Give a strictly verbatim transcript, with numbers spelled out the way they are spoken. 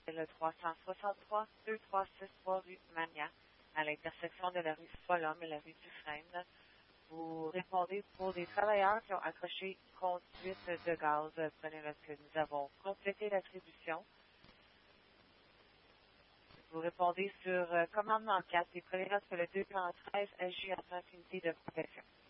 c'est le trois cent soixante-trois deux cent soixante-trois rue Magnan, à l'intersection de la rue Folhomme et la rue Dufresne. Vous répondez pour des travailleurs qui ont accroché une conduite de gaz. Prenez note que nous avons complété l'attribution. Vous répondez sur euh, commandement quatre et prenez note que le deux cent treize agit en tant qu'unité de protection.